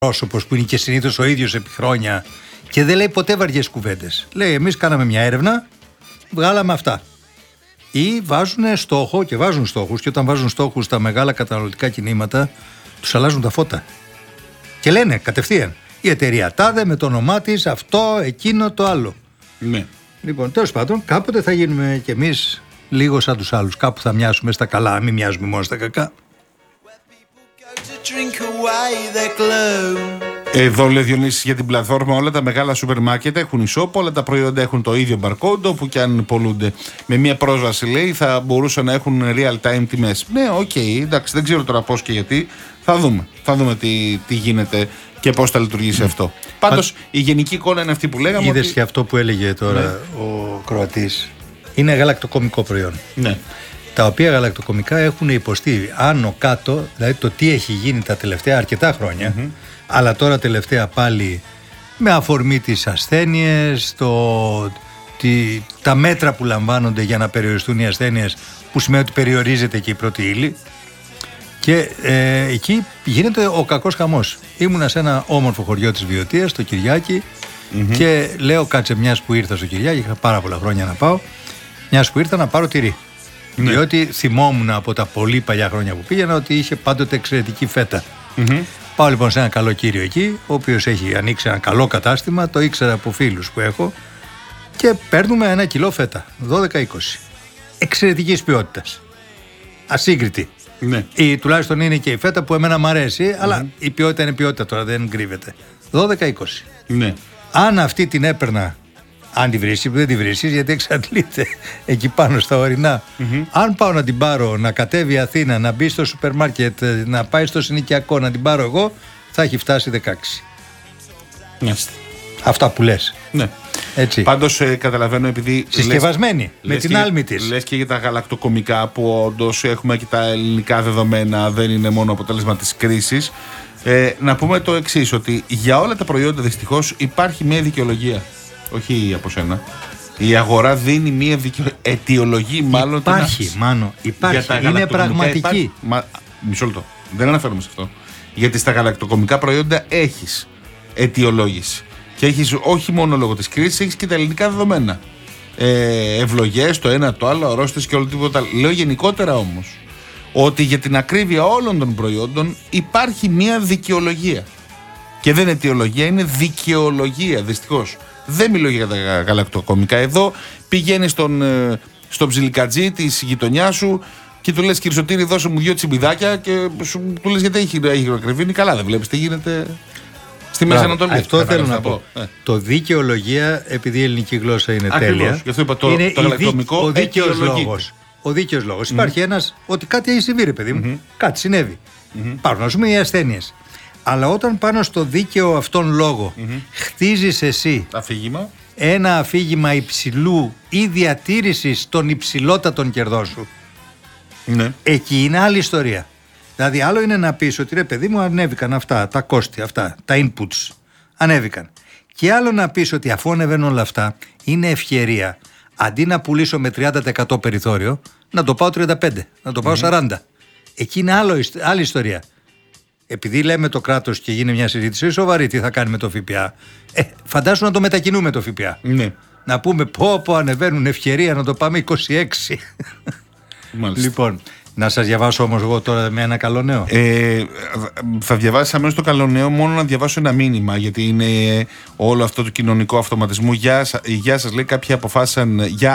πρόσωπος που είναι και συνήθως ο ίδιος επί χρόνια και δεν λέει ποτέ βαριές κουβέντες. Λέει, εμείς κάναμε μια έρευνα, βγάλαμε αυτά. Ή βάζουν στόχο και βάζουν στόχους, και όταν βάζουν στόχους τα μεγάλα καταναλωτικά κινήματα, τους αλλάζουν τα φώτα. Και λένε κατευθείαν, η εταιρεία τάδε με το όνομά της, αυτό, εκείνο, το άλλο. Ναι. Λοιπόν, τέλος πάντων, κάποτε θα γίνουμε κι εμείς λίγο σαν τους άλλους. Κάπου θα μοιάσουμε στα καλά, μην μοιάζουμε μόνο στα κακά. Εδώ λέει Διονύσης για την πλατφόρμα, όλα τα μεγάλα σούπερ μάρκετ έχουν e-shop, όλα τα προϊόντα έχουν το ίδιο barcode, όπου και αν πολλούνται. Με μια πρόσβαση, λέει, θα μπορούσαν να έχουν real time τιμές. Ναι, οκ, εντάξει, δεν ξέρω τώρα πώς και γιατί. Θα δούμε τι γίνεται και πώς θα λειτουργήσει αυτό. Πάντως η γενική εικόνα είναι αυτή που λέγαμε. Είδες ότι... και αυτό που έλεγε τώρα ο Κροατής. Είναι γαλακτοκομικό προϊόν. Ναι. Τα οποία γαλακτοκομικά έχουν υποστεί άνω κάτω, δηλαδή το τι έχει γίνει τα τελευταία αρκετά χρόνια, αλλά τώρα τελευταία πάλι με αφορμή τις ασθένειες, τα μέτρα που λαμβάνονται για να περιοριστούν οι ασθένειες, που σημαίνει ότι περιορίζεται και η πρώτη ύλη. Και εκεί γίνεται ο κακός χαμός. Ήμουνα σε ένα όμορφο χωριό της Βιωτίας, το Κυριάκι, και λέω, κάτσε, μιας που ήρθα στο Κυριάκι, είχα πάρα πολλά χρόνια να πάω, μιας που ήρθα να πάρω τυρί. Ναι. Διότι θυμόμουν από τα πολύ παλιά χρόνια που πήγαινα ότι είχε πάντοτε εξαιρετική φέτα. Πάω λοιπόν σε ένα καλό κύριο εκεί, ο οποίος έχει ανοίξει ένα καλό κατάστημα, το ήξερα από φίλους που έχω, και παίρνουμε 1 κιλό φέτα, 12-20. Εξαιρετικής ποιότητας. Ασύγκριτη. Ναι. Ή τουλάχιστον είναι και η φέτα που εμένα μου αρέσει, αλλά η ποιότητα είναι ποιότητα τώρα, δεν κρύβεται. 12-20. Ναι. Αν αυτή την έπαιρνα, αν τη βρίσκεις, που δεν τη βρίσκεις γιατί εξαντλείται εκεί πάνω στα ορεινά, αν πάω να την πάρω, να κατέβει η Αθήνα, να μπει στο σούπερ μάρκετ, να πάει στο συνοικιακό, να την πάρω εγώ, θα έχει φτάσει 16. Μάλιστα. Αυτά που λες. Ναι. Έτσι. Πάντως καταλαβαίνω, επειδή. Συσκευασμένη, με την άλμη της. Λες και για τα γαλακτοκομικά που όντως έχουμε και τα ελληνικά δεδομένα, δεν είναι μόνο αποτέλεσμα της κρίσης. Να πούμε το εξής, ότι για όλα τα προϊόντα δυστυχώς υπάρχει μια δικαιολογία. Όχι από σένα. Η αγορά δίνει μια αιτιολογία, μάλλον. Υπάρχει, Μάνο. Υπάρχει. Είναι πραγματική. Μισό λεπτό. Δεν αναφέρομαι σε αυτό. Γιατί στα γαλακτοκομικά προϊόντα έχεις αιτιολόγηση. Και έχεις όχι μόνο λόγω της κρίσης, έχεις και τα ελληνικά δεδομένα. Ευλογές, το ένα το άλλο, αρρώστιες και όλο τίποτα άλλο. Λέω γενικότερα όμως ότι για την ακρίβεια όλων των προϊόντων υπάρχει μια δικαιολογία. Και δεν είναι αιτιολογία, είναι δικαιολογία, δυστυχώς. Δεν μιλώ για τα γαλακτοκομικά. Εδώ πηγαίνεις στον ψιλικατζή της γειτονιάς σου και του λες, κύριε Σωτήρη, δώσε μου 2 τσιμπιδάκια, και του λες, γιατί έχει ακριβή. Είναι καλά, δεν βλέπεις τι γίνεται στη Μέση Ανατολή. Αυτό θέλω να πω. Το δικαιολογία, επειδή η ελληνική γλώσσα είναι τέλεια. Γι' αυτό είπα το γαλακτοκομικό. Ο δίκαιος λόγος. Υπάρχει ένας, ότι κάτι έχει συμβεί, ρε παιδί μου. Κάτι συνέβη. Υπάρχουν, ας πούμε, οι ασθένειες. Αλλά όταν πάνω στο δίκαιο αυτόν λόγο χτίζεις εσύ ένα αφήγημα υψηλού ή διατήρησης των υψηλότατων κερδών σου, εκεί είναι άλλη ιστορία. Δηλαδή άλλο είναι να πεις ότι, ρε παιδί μου, ανέβηκαν αυτά, τα κόστη, αυτά, τα inputs ανέβηκαν. Και άλλο να πεις ότι αφού ανεβαίνουν όλα αυτά, είναι ευκαιρία. Αντί να πουλήσω με 30% περιθώριο, να το πάω 35%, να το πάω 40%. Εκεί είναι άλλη ιστορία. Επειδή λέμε το κράτος και γίνει μια συζήτηση σοβαρή, τι θα κάνει με το ΦΠΑ. Φαντάσου να το μετακινούμε το ΦΠΑ. Ναι. Να πούμε πω ανεβαίνουν, ευκαιρία να το πάμε 26. Μάλιστα. Λοιπόν, να σας διαβάσω όμως εγώ τώρα με ένα καλό νέο. Θα διαβάσεις αμέσως το καλό νέο, μόνο να διαβάσω ένα μήνυμα, γιατί είναι όλο αυτό το κοινωνικό αυτοματισμό. Γεια σας, λέει, κάποιοι αποφάσισαν.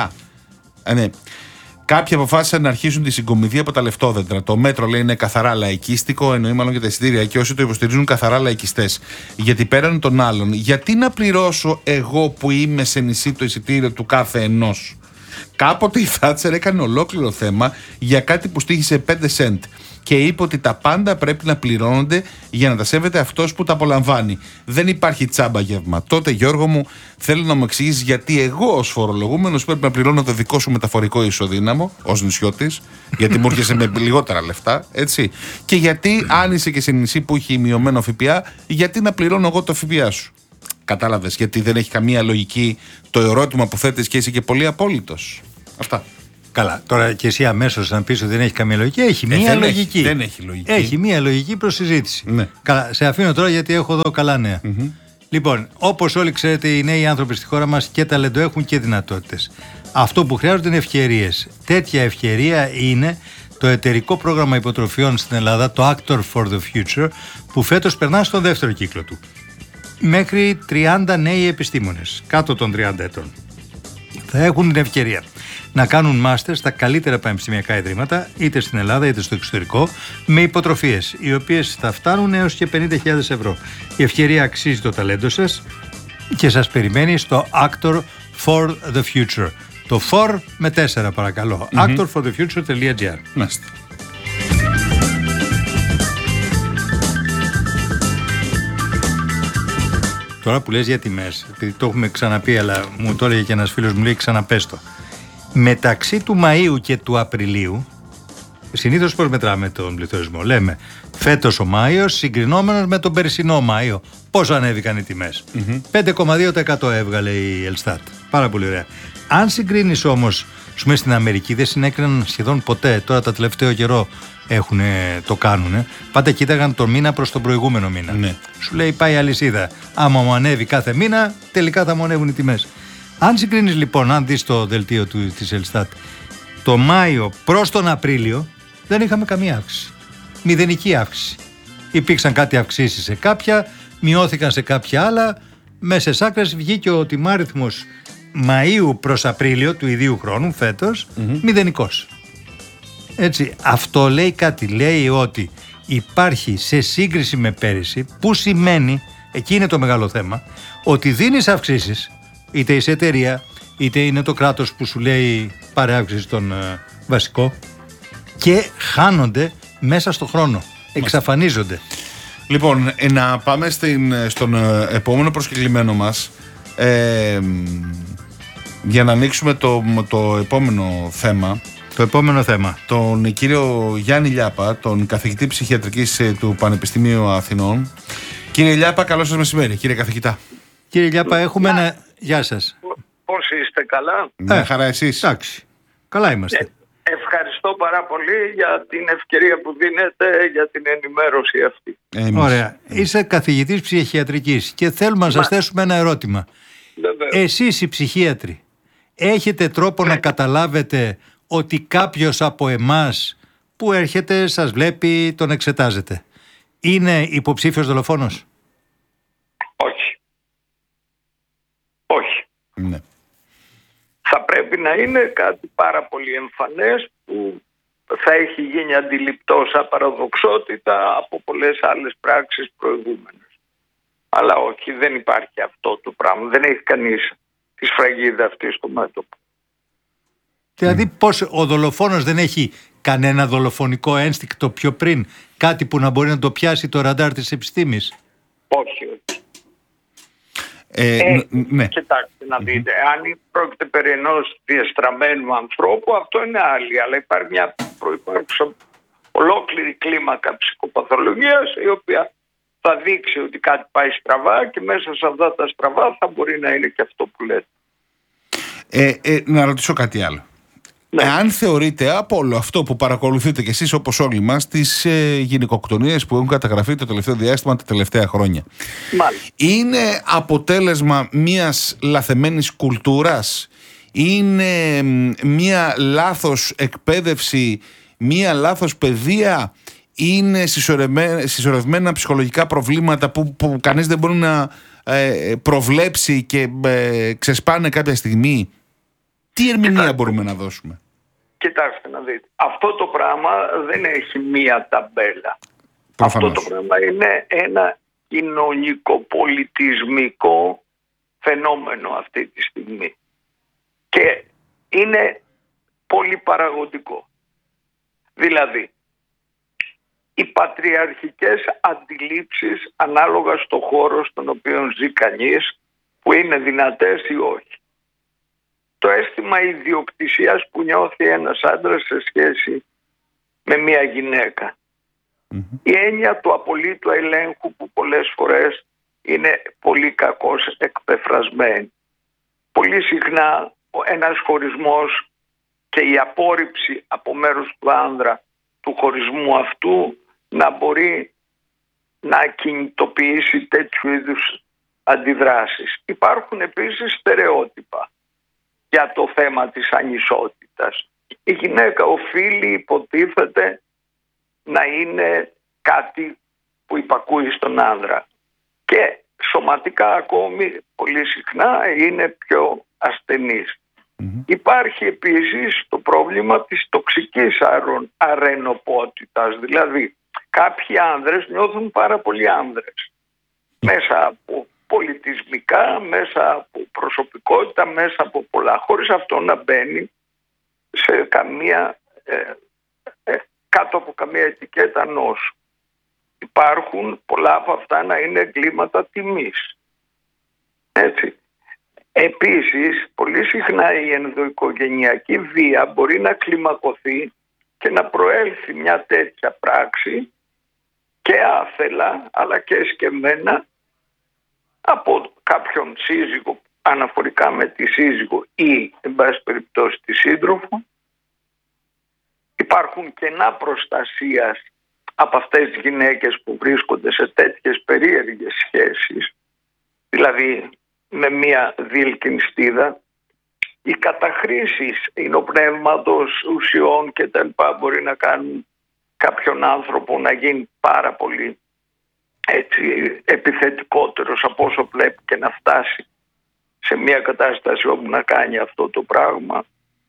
Κάποιοι αποφάσισαν να αρχίσουν τη συγκομιδή από τα λεφτόδεντρα. Το μέτρο, λέει, είναι καθαρά λαϊκίστικο, εννοεί μάλλον και τα εισιτήρια. Και όσοι το υποστηρίζουν, καθαρά λαϊκιστές. Γιατί πέραν των άλλων, γιατί να πληρώσω εγώ που είμαι σε νησί το εισιτήριο του κάθε ενός. Κάποτε η Θάτσερ έκανε ολόκληρο θέμα για κάτι που στοίχησε 5 cent και είπε ότι τα πάντα πρέπει να πληρώνονται για να τα σέβεται αυτός που τα απολαμβάνει. Δεν υπάρχει τσάμπα γεύμα. Τότε, Γιώργο μου, θέλω να μου εξηγήσεις γιατί εγώ ως φορολογούμενος πρέπει να πληρώνω το δικό σου μεταφορικό ισοδύναμο ως νησιώτης, γιατί μου έρχεσαι με λιγότερα λεφτά, έτσι. Και γιατί, αν είσαι και σε νησί που έχει μειωμένο ΦΠΑ, γιατί να πληρώνω εγώ το ΦΠΑ σου. Κατάλαβες, γιατί δεν έχει καμία λογική το ερώτημα που θέτεις και είσαι και πολύ απόλυτος. Αυτά. Καλά, τώρα και εσύ αμέσως να πεις ότι δεν έχει καμία λογική. Έχει μία λογική. Δεν έχει λογική. Έχει μία λογική προς συζήτηση. Ναι. Καλά, σε αφήνω τώρα γιατί έχω εδώ καλά νέα. Λοιπόν, όπως όλοι ξέρετε, οι νέοι άνθρωποι στη χώρα μας και ταλέντο έχουν και δυνατότητες. Αυτό που χρειάζονται είναι ευκαιρίες. Τέτοια ευκαιρία είναι το εταιρικό πρόγραμμα υποτροφιών στην Ελλάδα, το Actor for the Future, που φέτος περνά στον δεύτερο κύκλο του. Μέχρι 30 νέοι επιστήμονες, κάτω των 30 ετών, θα έχουν την ευκαιρία να κάνουν μάστερ στα καλύτερα πανεπιστημιακά ιδρύματα, είτε στην Ελλάδα είτε στο εξωτερικό, με υποτροφίες, οι οποίες θα φτάνουν έως και 50.000 ευρώ. Η ευκαιρία αξίζει το ταλέντο σας και σας περιμένει στο Actor for the Future. Το for με 4 παρακαλώ. actorforthefuture.gr. Μάλιστα. Τώρα που λες για τιμές, επειδή το έχουμε ξαναπεί, αλλά μου το έλεγε και ένας φίλος μου, λέει ξαναπες το. Μεταξύ του Μαΐου και του Απριλίου, συνήθως πώς μετράμε τον πληθωρισμό? Λέμε φέτος ο Μάιος συγκρινόμενος με τον περσινό Μάιο. Πώς ανέβηκαν οι τιμές? 5,2% έβγαλε η Ελστάτ. Πάρα πολύ ωραία. Αν συγκρίνεις όμως, στην Αμερική δεν συνέκριναν σχεδόν ποτέ, τώρα τα τελευταίο καιρό το κάνουνε. Πάντα κοίταγαν τον μήνα προς τον προηγούμενο μήνα. Ναι. Σου λέει πάει η αλυσίδα. Άμα μου ανέβει κάθε μήνα, τελικά θα μου ανέβουν οι τιμές. Αν συγκρίνεις λοιπόν, αν δεις το δελτίο της Ελστάτ, το Μάιο προς τον Απρίλιο δεν είχαμε καμία αύξηση. Μηδενική αύξηση. Υπήρξαν κάτι αυξήσεις σε κάποια, μειώθηκαν σε κάποια άλλα. Μέσες άκρες βγήκε ο τιμάριθμος Μαΐου προς Απρίλιο του ιδίου χρόνου φέτος μηδενικός. Έτσι, αυτό λέει κάτι. Λέει ότι υπάρχει σε σύγκριση με πέρυσι, που σημαίνει, εκεί είναι το μεγάλο θέμα, ότι δίνεις αυξήσεις, είτε είσαι εταιρεία, είτε είναι το κράτος που σου λέει πάρε αύξηση στον βασικό, και χάνονται μέσα στο χρόνο. Εξαφανίζονται. Λοιπόν, να πάμε στον επόμενο προσκεκλημένο μας, για να ανοίξουμε το επόμενο θέμα. Το επόμενο θέμα. Τον κύριο Γιάννη Λιάπα, τον καθηγητή ψυχιατρικής του Πανεπιστημίου Αθηνών. Κύριε Λιάπα, καλό σας μεσημέρι, κύριε καθηγητά. Κύριε Λιάπα, έχουμε ένα... Γεια σας. Πώς είστε, καλά? Μια χαρά, εσείς? Εντάξει, καλά είμαστε. Ευχαριστώ πάρα πολύ για την ευκαιρία που δίνετε για την ενημέρωση αυτή. Ωραία. Είσαι καθηγητής ψυχιατρικής και θέλουμε να σας θέσουμε ένα ερώτημα. Βεβαίως. Εσείς οι ψυχίατροι έχετε τρόπο να καταλάβετε ότι κάποιος από εμάς που έρχεται, σας βλέπει, τον εξετάζετε, είναι υποψήφιος δολοφόνος? Όχι. Όχι. Ναι. Θα πρέπει να είναι κάτι πάρα πολύ εμφανές που θα έχει γίνει αντιληπτό σαν παραδοξότητα από πολλές άλλες πράξεις προηγούμενες. Αλλά όχι, δεν υπάρχει αυτό το πράγμα. Δεν έχει κανείς τη σφραγίδα αυτή στο μέτωπο. Δηλαδή πώς ο δολοφόνος δεν έχει κανένα δολοφονικό ένστικτο πιο πριν, κάτι που να μπορεί να το πιάσει το ραντάρ της επιστήμης? Όχι. Ναι. Κοιτάξτε να δείτε, αν πρόκειται περί ενός διεστραμμένου ανθρώπου, αυτό είναι άλλη, αλλά υπάρχει μια προϋπάρχουσα ολόκληρη κλίμακα ψυχοπαθολογίας, η οποία θα δείξει ότι κάτι πάει στραβά και μέσα σε αυτά τα στραβά θα μπορεί να είναι και αυτό που λέτε. Να ρωτήσω κάτι άλλο. Ναι. Εάν θεωρείτε από όλο αυτό που παρακολουθείτε κι εσείς όπως όλοι μας, τις γυναικοκτονίες που έχουν καταγραφεί το τελευταίο διάστημα, τα τελευταία χρόνια, Μάλιστα. είναι αποτέλεσμα μιας λαθεμένης κουλτούρας? Είναι μια λάθος εκπαίδευση, μια λάθος παιδεία? Είναι συσσωρευμένα ψυχολογικά προβλήματα που κανείς δεν μπορεί να προβλέψει και ξεσπάνε κάποια στιγμή? Τι ερμηνεία μπορούμε να δώσουμε? Κοιτάξτε να δείτε. Αυτό το πράγμα δεν έχει μία ταμπέλα. Προφανώς. Αυτό το πράγμα είναι ένα κοινωνικοπολιτισμικό φαινόμενο αυτή τη στιγμή. Και είναι πολύ παραγωγικό. Δηλαδή, οι πατριαρχικές αντιλήψεις ανάλογα στο χώρο στον οποίο ζει κανείς, που είναι δυνατές ή όχι. Το αίσθημα ιδιοκτησίας που νιώθει ένας άντρας σε σχέση με μια γυναίκα. Η έννοια του απολύτου ελέγχου που πολλές φορές είναι πολύ κακώς εκπεφρασμένη. Πολύ συχνά ένας χωρισμός και η απόρριψη από μέρους του άνδρα του χωρισμού αυτού να μπορεί να κινητοποιήσει τέτοιου είδους αντιδράσεις. Υπάρχουν επίσης στερεότυπα για το θέμα της ανισότητας. Η γυναίκα οφείλει, υποτίθεται, να είναι κάτι που υπακούει στον άνδρα και σωματικά ακόμη πολύ συχνά είναι πιο ασθενής. Υπάρχει επίσης το πρόβλημα της τοξικής αρενοπότητας, δηλαδή κάποιοι άνδρες νιώθουν πάρα πολλοί άνδρες μέσα από πολιτισμικά, μέσα από προσωπικότητα, μέσα από πολλά, χωρίς αυτό να μπαίνει σε καμία, κάτω από καμία ετικέτα νόσου. Υπάρχουν πολλά από αυτά να είναι εγκλήματα τιμής. Έτσι. Επίσης, πολύ συχνά η ενδοοικογενειακή βία μπορεί να κλιμακωθεί και να προέλθει μια τέτοια πράξη και άθελα αλλά και εσκεμμένα από κάποιον σύζυγο αναφορικά με τη σύζυγο ή εν πάση περιπτώσει τη σύντροφο. Υπάρχουν κενά προστασίας από αυτές τις γυναίκες που βρίσκονται σε τέτοιες περίεργες σχέσεις, δηλαδή με μία διελκυνστίδα. Οι καταχρήσεις υνοπνεύματος, ουσιών και τα λοιπά μπορεί να κάνουν κάποιον άνθρωπο να γίνει πάρα πολύ επιθετικότερος από όσο βλέπει και να φτάσει σε μια κατάσταση όπου να κάνει αυτό το πράγμα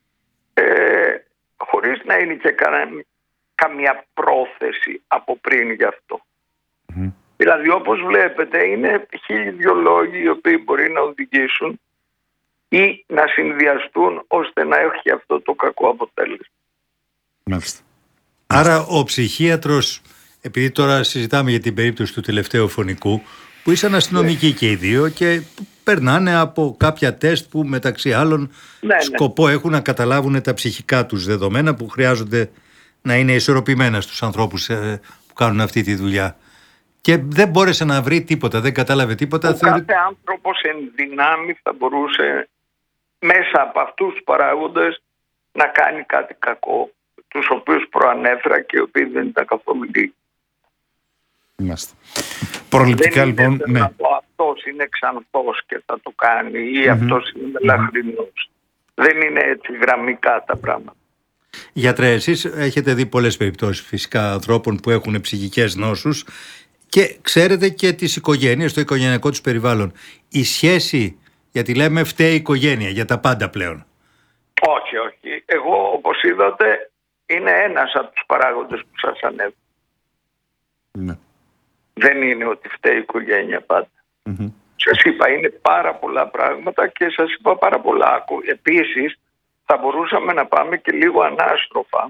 χωρίς να είναι και καμία πρόθεση από πριν γι' αυτό. Δηλαδή όπως βλέπετε είναι 1002 λόγοι οι οποίοι μπορεί να οδηγήσουν ή να συνδυαστούν ώστε να έχει αυτό το κακό αποτέλεσμα. Μάλιστα. Άρα ο ψυχίατρος, επειδή τώρα συζητάμε για την περίπτωση του τελευταίου φωνικού, που ήσαν αστυνομικοί και οι δύο και περνάνε από κάποια τεστ που μεταξύ άλλων σκοπό έχουν να καταλάβουν τα ψυχικά τους δεδομένα που χρειάζονται να είναι ισορροπημένα στους ανθρώπους που κάνουν αυτή τη δουλειά. Και δεν μπόρεσε να βρει τίποτα, δεν κατάλαβε τίποτα. Κάθε άνθρωπος εν δυνάμει θα μπορούσε μέσα από αυτούς τους παράγοντες να κάνει κάτι κακό, τους οποίους προανέφερα και οι οποίοι δεν ήταν καθόλου λίγοι. Είμαστε. Προληπτικά δεν λοιπόν, ναι. Αυτός είναι ξανθός και θα το κάνει ή αυτός είναι μελαχρινός. Δεν είναι έτσι γραμμικά τα πράγματα. Γιατρέ, εσείς έχετε δει πολλές περιπτώσεις φυσικά ανθρώπων που έχουν ψυχικές νόσους και ξέρετε και τις οικογένειες, το οικογενειακό τους περιβάλλον. Η σχέση, γιατί λέμε φταίει η οικογένεια για τα πάντα πλέον. Όχι, όχι. Εγώ όπως είδατε είναι ένας από τους παράγοντες που σας ανέφερα. Ναι. Δεν είναι ότι φταίει η οικογένεια πάντα. Σας είπα είναι πάρα πολλά πράγματα και σας είπα πάρα πολλά. Επίσης θα μπορούσαμε να πάμε και λίγο ανάστροφα.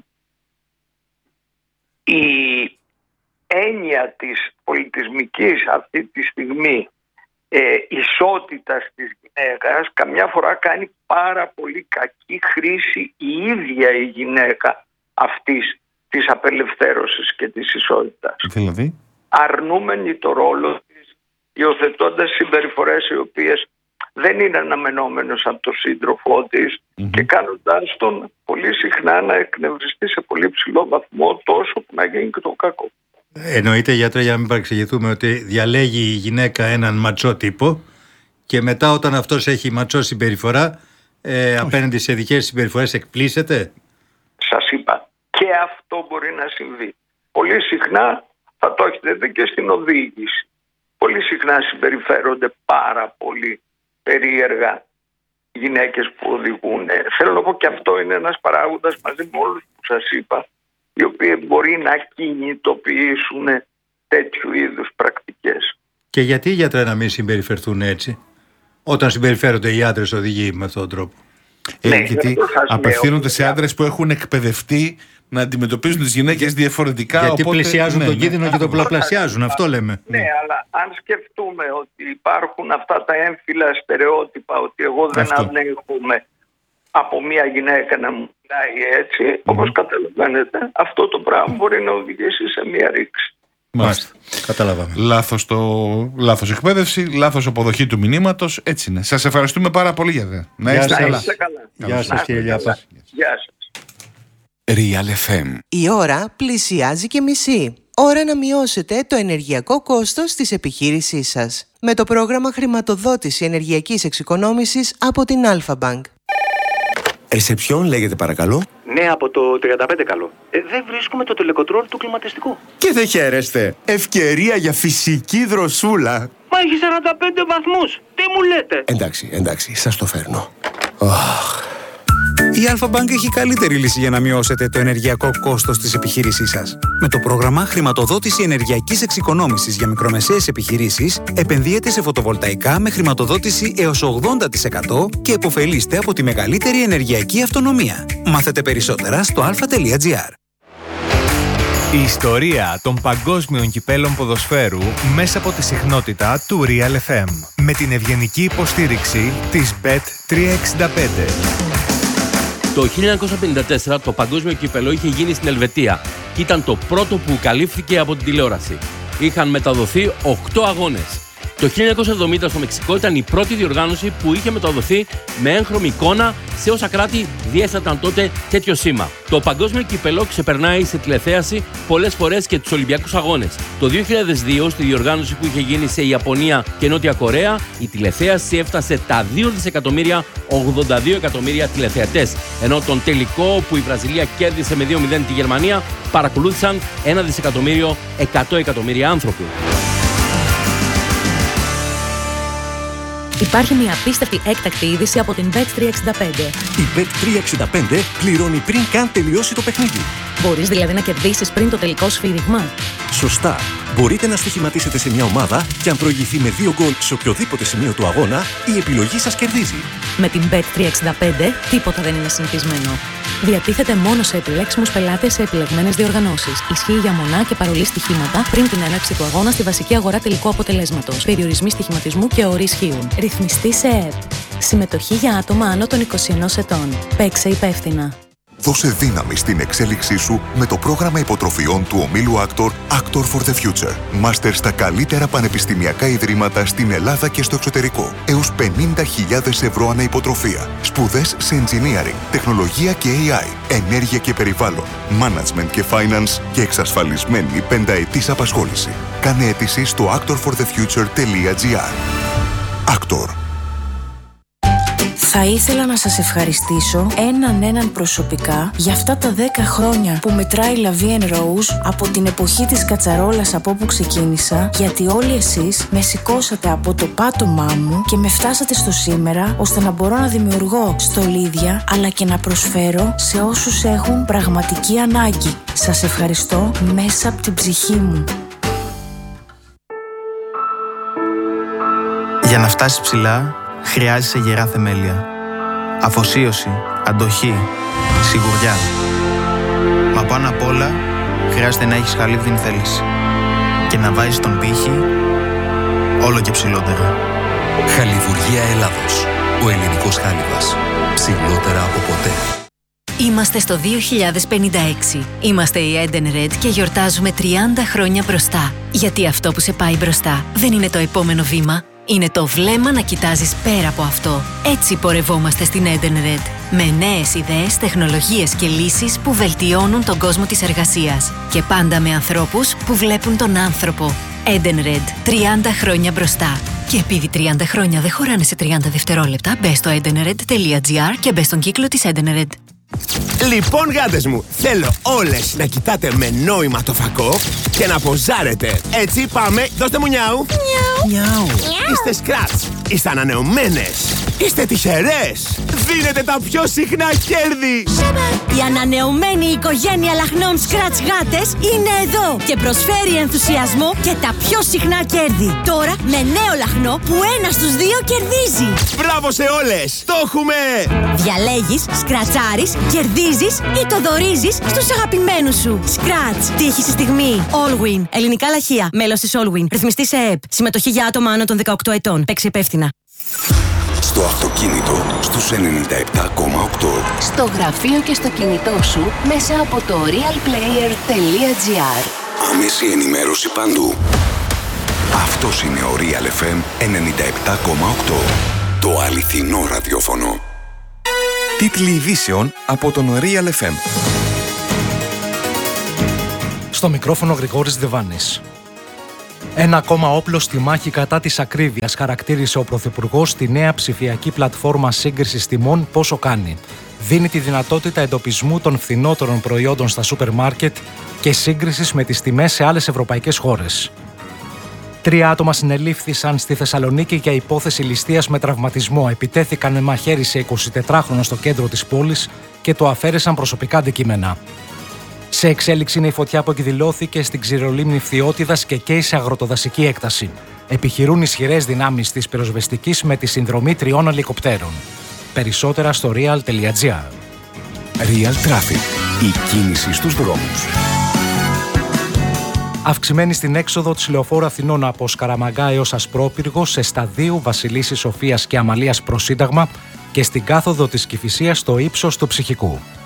Η έννοια της πολιτισμικής αυτή τη στιγμή ισότητας της γυναίκας καμιά φορά κάνει πάρα πολύ κακή χρήση η ίδια η γυναίκα αυτής της απελευθέρωσης και της ισότητας. Δηλαδή? Αρνούμενη το ρόλο της, υιοθετώντας συμπεριφορές οι οποίες δεν είναι αναμενόμενος από τον σύντροφό της και κάνοντάς τον πολύ συχνά να εκνευριστεί σε πολύ ψηλό βαθμό τόσο που να γίνει και το κακό. Εννοείται, γιατρέ, για να μην παρεξηγηθούμε, ότι διαλέγει η γυναίκα έναν ματσό τύπο και μετά όταν αυτός έχει ματσό συμπεριφορά απέναντι σε δικές συμπεριφορές εκπλήσεται. Σας είπα, και αυτό μπορεί να συμβεί. Πολύ συχνά θα το έχετε δει και στην οδήγηση. Πολύ συχνά συμπεριφέρονται πάρα πολύ περίεργα γυναίκες που οδηγούν. Θέλω να πω και αυτό είναι ένας παράγοντας μαζί με όλους που σας είπα, οι οποίοι μπορεί να κινητοποιήσουν τέτοιου είδους πρακτικές. Και γιατί, γιατρέ, να μην συμπεριφερθούν έτσι όταν συμπεριφέρονται οι άντρες οδηγοί με αυτόν τον τρόπο? Γιατί απευθύνονται σε άντρες που έχουν εκπαιδευτεί να αντιμετωπίζουν τις γυναίκες διαφορετικά. Γιατί οπότε πλησιάζουν τον κίνδυνο και τον αυτό πολλαπλασιάζουν, αυτό λέμε. Ναι, αλλά αν σκεφτούμε ότι υπάρχουν αυτά τα έμφυλα στερεότυπα, ότι εγώ δεν ανέχομαι από μια γυναίκα να μου μιλάει έτσι, όπως καταλαβαίνετε, αυτό το πράγμα μπορεί να οδηγήσει σε μια ρήξη. Μάλιστα. Καταλάβαμε. Λάθος εκπαίδευση, λάθος αποδοχή του μηνύματος. Έτσι είναι. Σας ευχαριστούμε πάρα πολύ για αυτό. Να είστε καλά. Γεια σας, κύριε Λιάπα. Γεια σας. Real FM. Η ώρα πλησιάζει και μισή. Ώρα να μειώσετε το ενεργειακό κόστος της επιχείρησής σας. Με το πρόγραμμα χρηματοδότηση ενεργειακής εξοικονόμησης από την Alpha Bank. Ρεσεψιόν λέγεται παρακαλώ. Ναι, από το 35 καλό. Δεν βρίσκουμε το τελεκοτρόλ του κλιματιστικού. Και δεν χαίρεστε. Ευκαιρία για φυσική δροσούλα. Μα έχει 45 βαθμούς. Τι μου λέτε? Εντάξει, σας το φέρνω. Η Alpha Bank έχει καλύτερη λύση για να μειώσετε το ενεργειακό κόστος της επιχείρησής σας. Με το πρόγραμμα χρηματοδότηση ενεργειακής εξοικονόμησης για μικρομεσαίες επιχειρήσεις, επενδύετε σε φωτοβολταϊκά με χρηματοδότηση έως 80% και επωφελείστε από τη μεγαλύτερη ενεργειακή αυτονομία. Μάθετε περισσότερα στο alpha.gr. Η ιστορία των παγκόσμιων κυπέλων ποδοσφαίρου μέσα από τη συχνότητα του Real FM. Με την ευγενική υποστήριξη της Bet365. Το 1954 το παγκόσμιο κύπελο είχε γίνει στην Ελβετία και ήταν το πρώτο που καλύφθηκε από την τηλεόραση. Είχαν μεταδοθεί 8 αγώνες. Το 1970 στο Μεξικό ήταν η πρώτη διοργάνωση που είχε μεταδοθεί με έγχρωμη εικόνα σε όσα κράτη διέθεταν τότε τέτοιο σήμα. Το παγκόσμιο κύπελο ξεπερνάει σε τηλεθέαση πολλές φορές και τους Ολυμπιακούς Αγώνες. Το 2002, στη διοργάνωση που είχε γίνει σε Ιαπωνία και Νότια Κορέα, η τηλεθέαση έφτασε τα 2.082 εκατομμύρια τηλεθεατές. Ενώ τον τελικό που η Βραζιλία κέρδισε με 2-0 τη Γερμανία παρακολούθησαν 1.100 εκατομμύρια άνθρωποι. Υπάρχει μια απίστευτη έκτακτη είδηση από την Bet365. Η Bet365 πληρώνει πριν καν τελειώσει το παιχνίδι. Μπορείς δηλαδή να κερδίσεις πριν το τελικό σφύριγμα. Σωστά. Μπορείτε να στοιχηματίσετε σε μια ομάδα και αν προηγηθεί με 2 γκολ σε οποιοδήποτε σημείο του αγώνα, η επιλογή σας κερδίζει. Με την Bet365 τίποτα δεν είναι συνηθισμένο. Διατίθεται μόνο σε επιλέξιμους πελάτες σε επιλεγμένες διοργανώσεις. Ισχύει για μονά και παρολί στοιχήματα πριν την έναρξη του αγώνα στη βασική αγορά τελικού αποτελέσματος. Περιορισμοί στοιχηματισμού και όροι ισχύουν. Ρυθμιστή σε ΕΕΠ. Συμμετοχή για άτομα άνω των 21 ετών. Παίξε υπεύθυνα. Δώσε δύναμη στην εξέλιξή σου με το πρόγραμμα υποτροφιών του ομίλου Actor for the Future. Μάστερ στα καλύτερα πανεπιστημιακά ιδρύματα στην Ελλάδα και στο εξωτερικό. Έως 50.000 ευρώ ανά υποτροφία. Σπουδές σε engineering, τεχνολογία και AI, ενέργεια και περιβάλλον, management και finance και εξασφαλισμένη 5ετής απασχόληση. Κάνε αίτηση στο actorforthefuture.gr. Actor. Θα ήθελα να σας ευχαριστήσω έναν προσωπικά για αυτά τα 10 χρόνια που μετράει La Vie en Rose από την εποχή της κατσαρόλας από όπου ξεκίνησα, γιατί όλοι εσείς με σηκώσατε από το πάτωμά μου και με φτάσατε στο σήμερα, ώστε να μπορώ να δημιουργώ στολίδια αλλά και να προσφέρω σε όσους έχουν πραγματική ανάγκη. Σας ευχαριστώ μέσα από την ψυχή μου. Για να φτάσεις ψηλά, χρειάζεσαι γερά θεμέλια. Αφοσίωση, αντοχή, σιγουριά. Μα πάνω απ' όλα, χρειάζεται να έχεις χαλίβδινη θέληση. Και να βάζεις τον πύχη όλο και ψηλότερα. Χαλιβουργία Ελλάδος. Ο ελληνικός χάλιβας. Ψηλότερα από ποτέ. Είμαστε στο 2056. Είμαστε η Eden Red και γιορτάζουμε 30 χρόνια μπροστά. Γιατί αυτό που σε πάει μπροστά δεν είναι το επόμενο βήμα. Είναι το βλέμμα να κοιτάζεις πέρα από αυτό. Έτσι πορευόμαστε στην Eden Red. Με νέες ιδέες, τεχνολογίες και λύσεις που βελτιώνουν τον κόσμο της εργασίας. Και πάντα με ανθρώπους που βλέπουν τον άνθρωπο. Eden Red. 30 χρόνια μπροστά. Και επειδή 30 χρόνια δεν χωράνε σε 30 δευτερόλεπτα, μπες στο edenred.gr και μπες στον κύκλο της Eden Red. Λοιπόν, γάτες μου, θέλω όλες να κοιτάτε με νόημα το φακό και να ποζάρετε. Έτσι, πάμε, δώστε μου νιάου. Νιάου. Είστε σκράτς, είστε ανανεωμένες, είστε τυχερές. Δίνετε τα πιο συχνά κέρδη. Η ανανεωμένη οικογένεια λαχνών Scratch γάτες είναι εδώ και προσφέρει ενθουσιασμό και τα πιο συχνά κέρδη. Τώρα με νέο λαχνό που 1 στους 2 κερδίζει. Μπράβο σε όλες, το έχουμε. Διαλέγεις, σκρατσάρεις, κερδίζεις ή το δωρίζεις στους αγαπημένους σου. Scratch. Τύχη στη στιγμή. Allwin. Ελληνικά λαχεία. Μέλος της Allwin. Ρυθμιστή σε ΕΕΠ. Συμμετοχή για άτομα άνω των 18 ετών. Παίξε υπεύθυνα. Στο αυτοκίνητο στους 97,8. Στο γραφείο και στο κινητό σου μέσα από το realplayer.gr. Άμεση ενημέρωση παντού. Αυτός είναι ο Real FM 97,8. Το αληθινό ραδιόφωνο. Τίτλοι ειδήσεων από τον Real FM. Στο μικρόφωνο Γρηγόρης Δεβάνης. Ένα ακόμα όπλο στη μάχη κατά της ακρίβειας, χαρακτήρισε ο Πρωθυπουργός τη νέα ψηφιακή πλατφόρμα σύγκρισης τιμών Πόσο Κάνει. Δίνει τη δυνατότητα εντοπισμού των φθηνότερων προϊόντων στα σούπερ μάρκετ και σύγκρισης με τις τιμές σε άλλες ευρωπαϊκές χώρες. 3 άτομα συνελήφθησαν στη Θεσσαλονίκη για υπόθεση ληστείας με τραυματισμό. Επιτέθηκαν με μαχαίρι σε 24χρονο στο κέντρο της πόλης και το αφαίρεσαν προσωπικά αντικείμενα. Σε εξέλιξη είναι η φωτιά που εκδηλώθηκε στην ξηρολίμνη Φθιώτιδας και καίει σε αγροτοδασική έκταση. Επιχειρούν ισχυρές δυνάμεις της πυροσβεστικής με τη συνδρομή 3 ελικοπτέρων. Περισσότερα στο real.gr. Real Traffic. Η κίνηση στους δρόμους. Αυξημένη στην έξοδο της Λεωφόρου Αθηνών από Σκαραμαγκά έως Ασπρόπυργο, σε σταδίου Βασιλίσσης Σοφίας και Αμαλίας προς Σύνταγμα και στην κάθοδο της Κηφισίας στο ύψος του Ψυχικού.